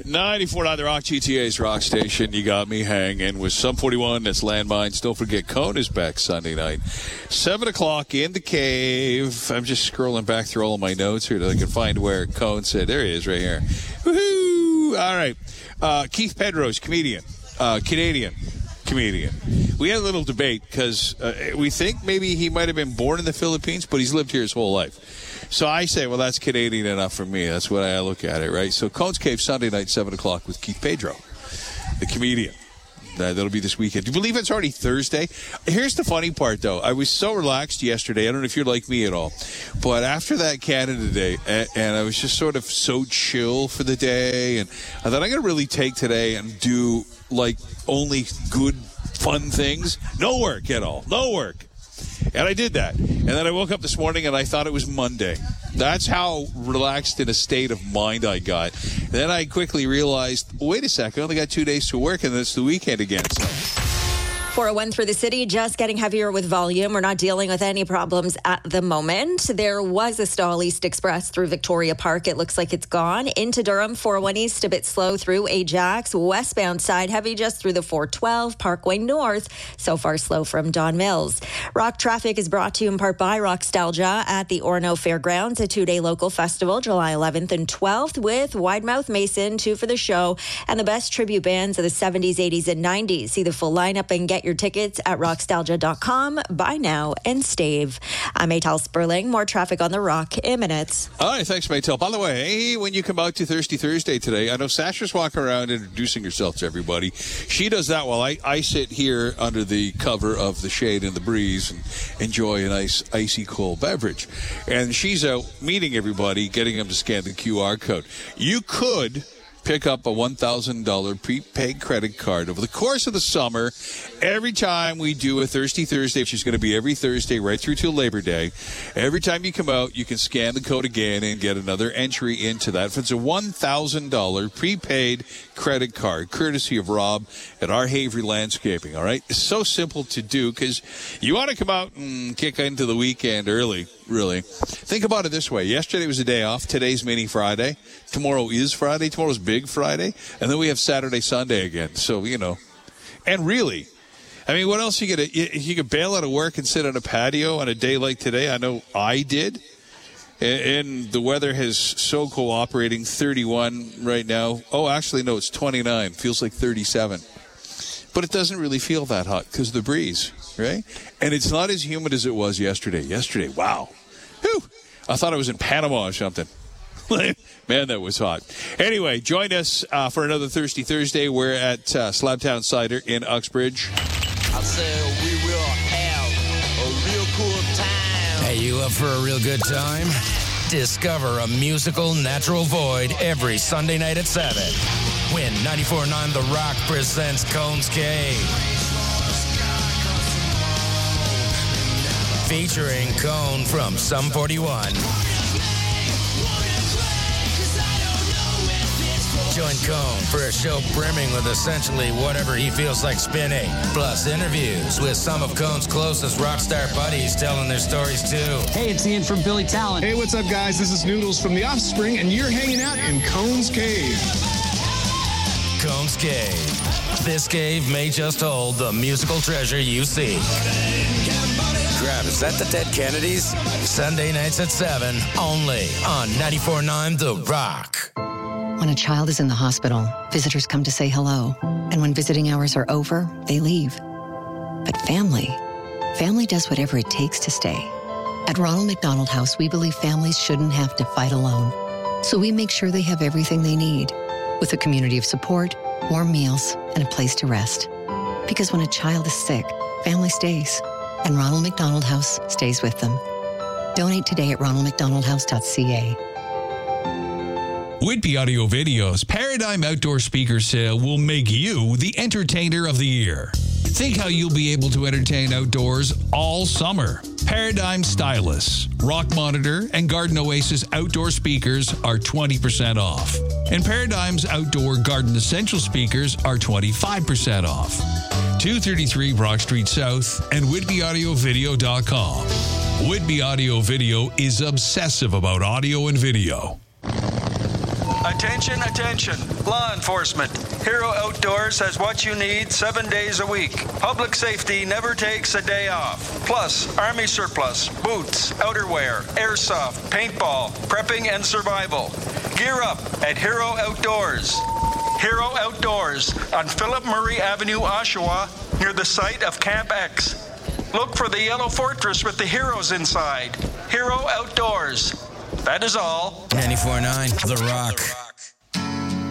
94.9 The Rock, GTA's Rock Station. You got me hanging with Sum 41. That's Landmines. Don't forget, Cone is back Sunday night. 7 o'clock in the cave. I'm just scrolling back through all of my notes here that I can find where Cone said. There he is right here. Woohoo! All right. Keith Pedros, comedian. Canadian comedian. We had a little debate because we think maybe he might have been born in the Philippines, but he's lived here his whole life. So I say, well, that's Canadian enough for me. That's what I look at it, right? So Cone's Cave Sunday night, 7 o'clock with Keith Pedro, the comedian. That'll be this weekend. Do you believe it's already Thursday? Here's the funny part, though. I was so relaxed yesterday. I don't know if you're like me at all. But after that Canada Day, and I was just sort of so chill for the day, and I thought I'm going to really take today and do, like, only good, fun things. No work at all. No work. And I did that. And then I woke up this morning and I thought it was Monday. That's how relaxed in a state of mind I got. And then I quickly realized, wait a second, I only got 2 days to work and then it's the weekend again. So 401 through the city, just getting heavier with volume. We're not dealing with any problems at the moment. There was a stall East Express through Victoria Park. It looks like it's gone. Into Durham, 401 East, a bit slow through Ajax. Westbound side, heavy just through the 412. Parkway North, so far slow from Don Mills. Rock Traffic is brought to you in part by Rockstalgia at the Orono Fairgrounds, a 2-day local festival, July 11th and 12th, with Widemouth Mason, 2 for the show, and the best tribute bands of the 70s, 80s, and 90s. See the full lineup and get your tickets at rockstalgia.com. Buy now and stave. I'm Maytal Sperling. More traffic on the Rock in minutes. All right, thanks, Maytal. By the way, when you come out to Thirsty Thursday today, I know Sasha's walking around introducing herself to everybody. She does that while I sit here under the cover of the shade and the breeze and enjoy a nice icy cold beverage. And she's out meeting everybody, getting them to scan the QR code. You could pick up a $1,000 prepaid credit card over the course of the summer. Every time we do a Thirsty Thursday, which is going to be every Thursday right through till Labor Day, every time you come out, you can scan the code again and get another entry into that. If it's a $1,000 prepaid credit card, courtesy of Rob at our Havery Landscaping, all right? It's so simple to do because you want to come out and kick into the weekend early, really. Think about it this way. Yesterday was a day off. Today's Mini Friday. Tomorrow is Friday. Tomorrow's Big Friday. And then we have Saturday, Sunday again. So, you know. And really, I mean, what else you get? You could bail out of work and sit on a patio on a day like today. I know I did. And the weather has so cooperating. 31 right now. Oh, actually, no, it's 29. Feels like 37. But it doesn't really feel that hot because of the breeze, right? And it's not as humid as it was yesterday. Yesterday, wow. Whew. I thought I was in Panama or something. Man, that was hot. Anyway, join us for another Thirsty Thursday. We're at Slabtown Cider in Uxbridge. I said we will have a real cool time. Hey, you up for a real good time? Discover a musical natural void every Sunday night at 7. When 94.9 The Rock presents Cone's Cave. Featuring Cone from Sum 41. Join Cone for a show brimming with essentially whatever he feels like spinning. Plus interviews with some of Cone's closest rock star buddies telling their stories too. Hey, it's Ian from Billy Talent. Hey, what's up, guys? This is Noodles from The Offspring, and you're hanging out in Cone's Cave. Cone's Cave. This cave may just hold the musical treasure you seek. Grab us at the Dead Kennedys. Sunday nights at 7, only on 94.9 The Rock. When a child is in the hospital, visitors come to say hello. And when visiting hours are over, they leave. But family does whatever it takes to stay. At Ronald McDonald House, we believe families shouldn't have to fight alone. So we make sure they have everything they need, with a community of support, warm meals, and a place to rest. Because when a child is sick, family stays. And Ronald McDonald House stays with them. Donate today at ronaldmcdonaldhouse.ca. Whitby Audio Video's Paradigm Outdoor Speaker Sale will make you the entertainer of the year. Think how you'll be able to entertain outdoors all summer. Paradigm Stylus, Rock Monitor, and Garden Oasis outdoor speakers are 20% off. And Paradigm's outdoor garden essential speakers are 25% off. 233 Brock Street South and WhitbyAudioVideo.com. Whitby Audio Video is obsessive about audio and video. Attention, attention. Law enforcement. Hero Outdoors has what you need 7 days a week. Public safety never takes a day off. Plus, Army surplus, boots, outerwear, airsoft, paintball, prepping, and survival. Gear up at Hero Outdoors. Hero Outdoors on Philip Murray Avenue, Oshawa, near the site of Camp X. Look for the yellow fortress with the heroes inside. Hero Outdoors. That is all. 94.9 The Rock.